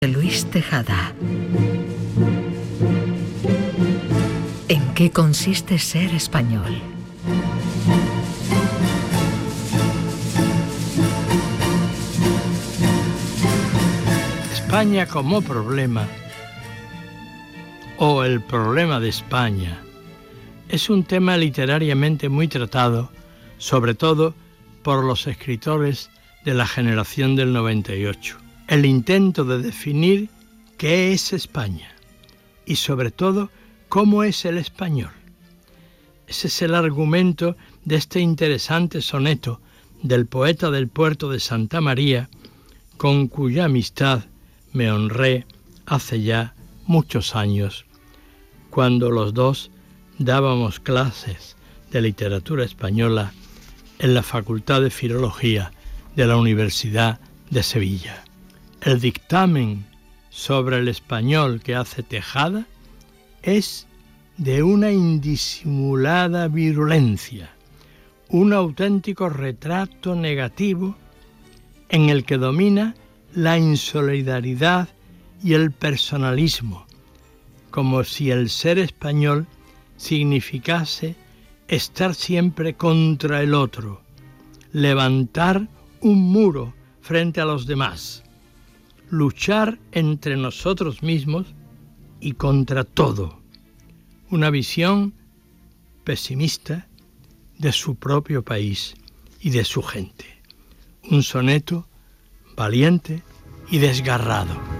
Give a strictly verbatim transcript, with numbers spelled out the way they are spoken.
Luis Tejada. ¿En qué consiste ser español? España como problema, o el problema de España, es un tema literariamente muy tratado, sobre todo por los escritores de la generación del noventa y ocho. El intento de definir qué es España y, sobre todo, cómo es el español. Ese es el argumento de este interesante soneto del poeta del puerto de Santa María, con cuya amistad me honré hace ya muchos años, cuando los dos dábamos clases de literatura española en la Facultad de Filología de la Universidad de Sevilla. El dictamen sobre el español que hace Tejada es de una indisimulada virulencia, un auténtico retrato negativo en el que domina la insolidaridad y el personalismo, como si el ser español significase estar siempre contra el otro, levantar un muro frente a los demás, luchar entre nosotros mismos y contra todo. Una visión pesimista de su propio país y de su gente. Un soneto valiente y desgarrado.